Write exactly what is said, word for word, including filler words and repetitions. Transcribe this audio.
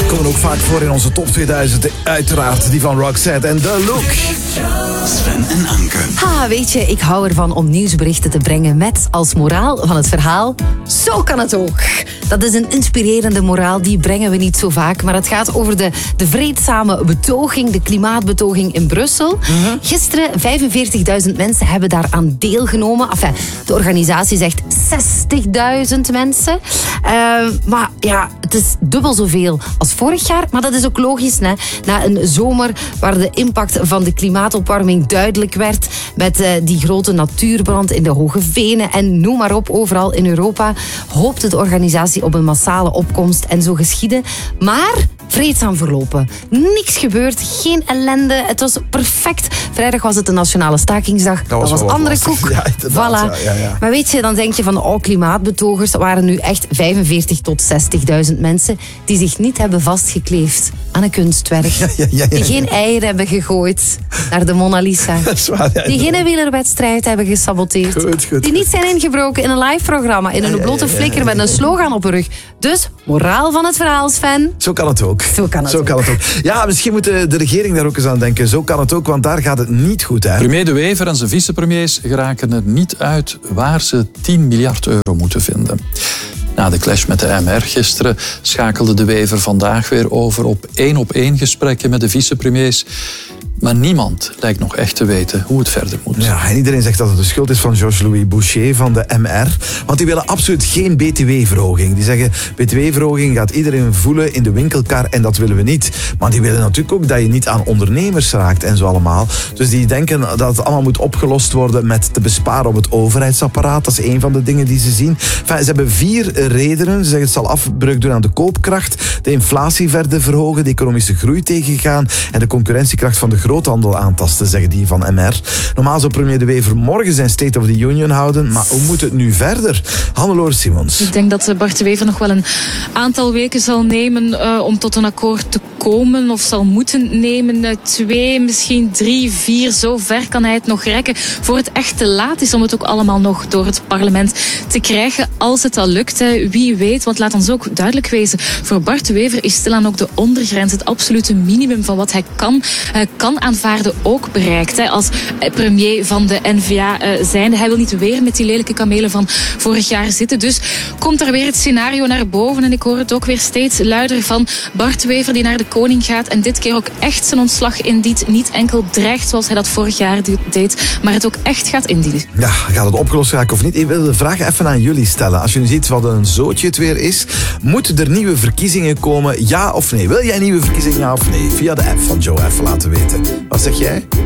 komen ook vaak voor in onze top tweeduizend. Uiteraard die van Roxette en The Look. Sven en Anke. Ha, weet je, ik hou ervan om nieuwsberichten te brengen met als moraal van het verhaal: zo kan het ook. Dat is een inspirerende moraal, die brengen we niet zo vaak. Maar het gaat over de, de vreedzame betoging, de klimaatbetoging in Brussel. Mm-hmm. Gisteren vijfenveertigduizend mensen hebben daaraan deelgenomen. Enfin, de organisatie zegt zestigduizend mensen. Uh, maar ja, het is dubbel zoveel als vorig jaar. Maar dat is ook logisch, hè? Na een zomer waar de impact van de klimaatopwarming duidelijk werd, met uh, die grote natuurbrand in de Hoge Venen en noem maar op, overal in Europa, hoopte de organisatie op een massale opkomst en zo geschiedde. Maar vreedzaam verlopen. Niks gebeurd, geen ellende. Het was perfect. Vrijdag was het de Nationale Stakingsdag. Dat was, dat was andere lastig. koek. Ja, voilà. Ja, ja, ja. Maar weet je, dan denk je van, oh, klimaatbetogers waren nu echt vijfenveertig tot zestigduizend mensen die zich niet hebben vastgekleefd aan een kunstwerk. Ja, ja, ja, ja. Die geen eieren hebben gegooid naar de Mona Lisa. Dat is waar, ja, die geen wielerwedstrijd hebben gesaboteerd. Goed, goed, die niet zijn ingebroken in een live programma, in een ja, blote ja, ja, flikker ja, ja, ja. met een slogan op hun rug. Dus, moraal van het verhaal, Sven. Zo kan het ook. Zo kan het, Zo ook. kan het ook. Ja, misschien moet de, de regering daar ook eens aan denken. Zo kan het ook, want daar gaat het niet goed. Hè? Premier De Wever en zijn vicepremiers geraken er niet uit waar ze tien miljard euro moeten vinden. Na de clash met de M R gisteren schakelde De Wever vandaag weer over op één-op-één gesprekken met de vicepremiers. Maar niemand lijkt nog echt te weten hoe het verder moet. Ja, en iedereen zegt dat het de schuld is van Georges-Louis Boucher van de M R. Want die willen absoluut geen B T W-verhoging. Die zeggen, B T W-verhoging gaat iedereen voelen in de winkelkar en dat willen we niet. Maar die willen natuurlijk ook dat je niet aan ondernemers raakt en zo allemaal. Dus die denken dat het allemaal moet opgelost worden met te besparen op het overheidsapparaat. Dat is een van de dingen die ze zien. Enfin, ze hebben vier redenen. Ze zeggen het zal afbreuk doen aan de koopkracht, de inflatie verder verhogen, de economische groei tegengaan en de concurrentiekracht van de groothandel aantasten, zeggen die van M R. Normaal zou premier De Wever morgen zijn State of the Union houden, maar hoe moet het nu verder? Hannelore Simons. Ik denk dat Bart De Wever nog wel een aantal weken zal nemen uh, om tot een akkoord te komen, of zal moeten nemen. Uh, twee, misschien drie, vier, zo ver kan hij het nog rekken voor het echt te laat is om het ook allemaal nog door het parlement te krijgen, als het al lukt. Hè. Wie weet, want laat ons ook duidelijk wezen, voor Bart De Wever is stilaan ook de ondergrens, het absolute minimum van wat hij kan, uh, kan aanvaarden ook bereikt. Hè. Als premier van de N V A uh, zijnde. Hij wil niet weer met die lelijke kamelen van vorig jaar zitten. Dus komt er weer het scenario naar boven. En ik hoor het ook weer steeds luider van Bart De Wever die naar de koning gaat. En dit keer ook echt zijn ontslag indient. Niet enkel dreigt zoals hij dat vorig jaar deed. Maar het ook echt gaat indienen. Ja, gaat het opgelost raken of niet? Ik wil de vraag even aan jullie stellen. Als je nu ziet wat een zootje het weer is. Moeten er nieuwe verkiezingen komen? Ja of nee? Wil jij nieuwe verkiezingen? Ja of nee? Via de app van Joe even laten weten. Wat zeg jij?